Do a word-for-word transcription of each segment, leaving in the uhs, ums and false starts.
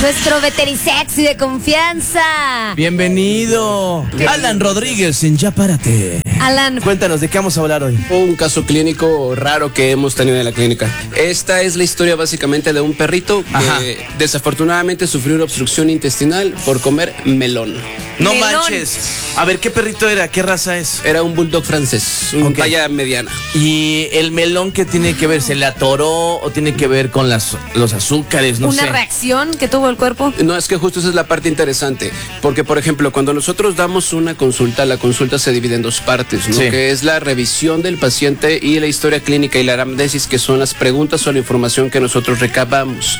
Nuestro veterisexy de confianza. Bienvenido. Alan Rodríguez en Ya Párate. Alan, Cuéntanos, ¿de qué vamos a hablar hoy? Un caso clínico raro que hemos tenido en la clínica. Esta es la historia básicamente de un perrito que Ajá. desafortunadamente sufrió una obstrucción intestinal por comer melón. No Melón. manches. A ver, ¿qué perrito era? ¿Qué raza es? Era un bulldog francés, un Ok. talla mediana. ¿Y el melón qué tiene que ver? ¿Se le atoró o tiene que ver con las, los azúcares? No una sé. reacción que tuvo el cuerpo. No, es que justo esa es la parte interesante, porque por ejemplo, cuando nosotros damos una consulta, la consulta se divide en dos partes, ¿no? Sí. Que es la revisión del paciente y la historia clínica y la anamnesis, que son las preguntas o la información que nosotros recabamos.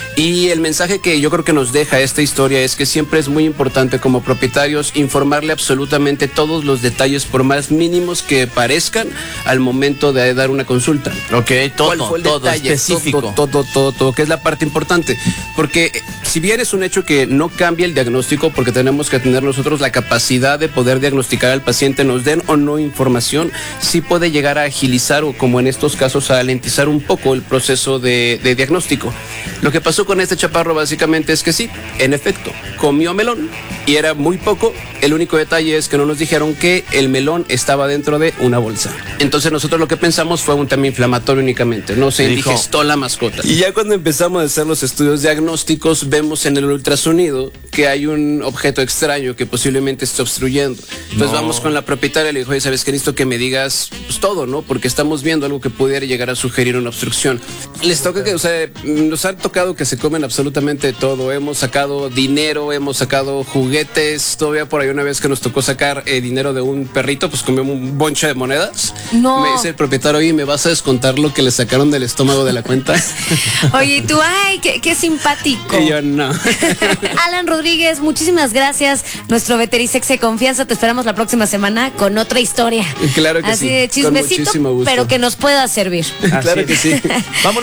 Y el mensaje que yo creo que nos deja esta historia es que siempre es muy importante como propietarios informarle absolutamente todos los detalles, por más mínimos que parezcan, al momento de dar una consulta. Ok, todo, ¿Cuál fue el todo detalle? específico. Todo, todo, todo, todo, que es la parte importante. Porque eh, si bien es un hecho que no cambia el diagnóstico, porque tenemos que tener nosotros la capacidad de poder diagnosticar al paciente, nos den o no información, sí puede llegar a agilizar o, como en estos casos, a alentizar un poco el proceso de, de diagnóstico. Lo que pasó con este chaparro básicamente es que sí, en efecto, comió melón y era muy poco. El único detalle es que no nos dijeron que el melón estaba dentro de una bolsa. Entonces nosotros lo que pensamos fue un tema inflamatorio únicamente, no se Dijo. indigestó la mascota. Y ya cuando empezamos a hacer los estudios diagnósticos, vemos en el ultrasonido que hay un objeto extraño que posiblemente está obstruyendo. Entonces No. vamos con la propietaria y le dijo, oye, ¿sabes qué? Necesito que me digas pues, todo, ¿no? Porque estamos viendo algo que pudiera llegar a sugerir una obstrucción. Les toca que, o sea, nos han tocado que se comen absolutamente todo. Hemos sacado dinero, hemos sacado juguetes. Todavía por ahí una vez que nos tocó sacar eh, dinero de un perrito, pues comió un bonche de monedas. No. Me dice el propietario, oye, ¿me vas a descontar lo que le sacaron del estómago de la cuenta? Oye, y tú, ay, qué, qué simpático. Y yo, no. Alan Rodríguez, muchísimas gracias. Nuestro veterisexy de confianza. Te esperamos la próxima semana con otra historia. Claro que Así sí, de con chismecito, muchísimo gusto. pero que nos pueda servir. Claro que sí. Vámonos.